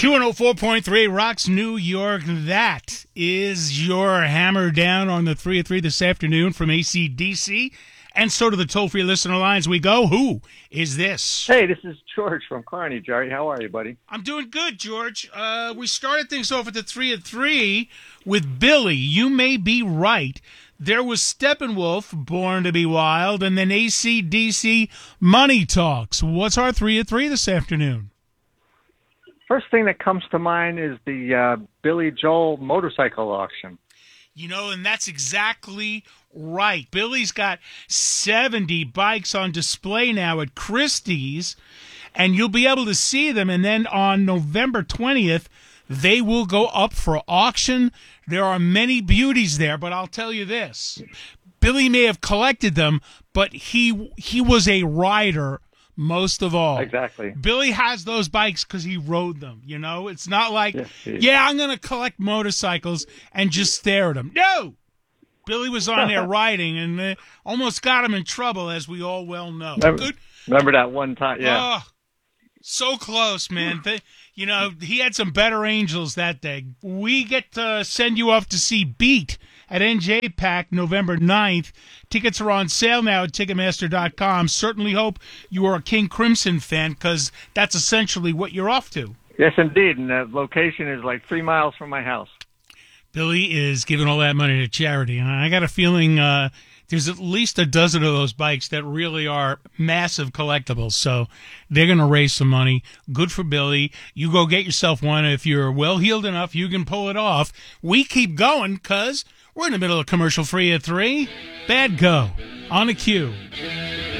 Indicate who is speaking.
Speaker 1: Q104.3 Rocks New York. That is your hammer down on the 3 at 3 this afternoon from AC/DC. And so to the toll-free listener lines we go. Who is this?
Speaker 2: Hey, this is George from Kearney. Jerry, how are you, buddy?
Speaker 1: I'm doing good, George. We started things off at the 3 at 3 with Billy. You may be right. There was Steppenwolf, Born to be Wild, and then AC/DC Money Talks. What's our 3 at 3 this afternoon?
Speaker 2: First thing that comes to mind is the Billy Joel motorcycle auction.
Speaker 1: You know, and that's exactly right. Billy's got 70 bikes on display now at Christie's, and you'll be able to see them. And then on November 20th, they will go up for auction. There are many beauties there, but I'll tell you this. Billy may have collected them, but he was a rider most of all.
Speaker 2: Exactly.
Speaker 1: Billy has those bikes because he rode them, you know? It's not like,
Speaker 2: yes,
Speaker 1: I'm going to collect motorcycles and just stare at them. No! Billy was on there riding and almost got him in trouble, as we all well know.
Speaker 2: Remember that one time? Yeah.
Speaker 1: Oh, so close, man. He had some better angels that day. We get to send you off to see Beat at NJPAC November 9th. Tickets are on sale now at Ticketmaster.com. Certainly hope you are a King Crimson fan, because that's essentially what you're off to.
Speaker 2: Yes, indeed. And the location is like 3 miles from my house.
Speaker 1: Billy is giving all that money to charity. And I got a feeling there's at least a dozen of those bikes that really are massive collectibles. So they're going to raise some money. Good for Billy. You go get yourself one. If you're well-heeled enough, you can pull it off. We keep going because we're in the middle of commercial free at 3. Bad Go on the Q.